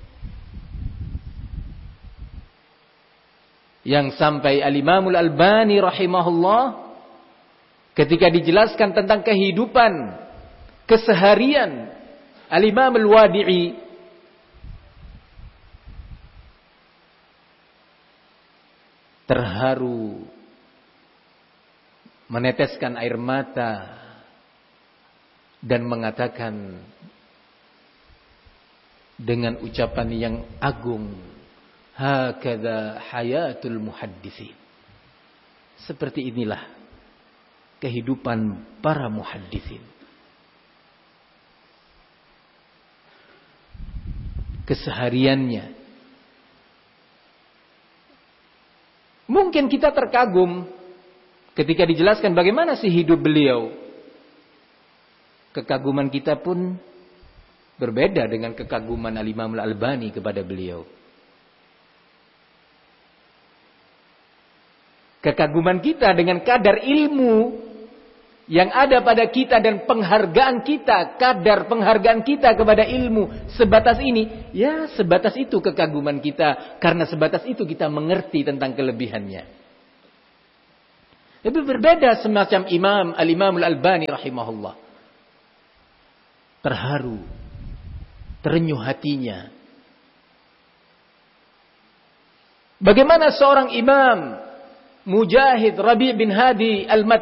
Yang sampai Al-Imamul Albani rahimahullah ketika dijelaskan tentang kehidupan keseharian Al-Imam Al-Wadi'i, terharu, meneteskan air mata dan mengatakan dengan ucapan yang agung, hakadha hayatul muhadditsin. Seperti inilah kehidupan para muhadditsin. Kesehariannya. Mungkin kita terkagum ketika dijelaskan bagaimana sih hidup beliau. Kekaguman kita pun berbeda dengan kekaguman Al-Imam Al-Albani kepada beliau. Kekaguman kita dengan kadar ilmu yang ada pada kita dan penghargaan kita, kadar penghargaan kita kepada ilmu sebatas ini, ya sebatas itu kekaguman kita, karena sebatas itu kita mengerti tentang kelebihannya. Tapi berbeda semacam Imam Al-Imam Al-Albani rahimahullah. Terharu, terenyuh hatinya. Bagaimana seorang imam Mujahid Rabi' bin Hadi Al-Madani